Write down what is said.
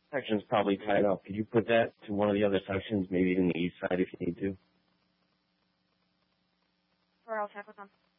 section's probably tied up. Could you put that to one of the other sections, maybe in the east side if you need to? For El Chaco,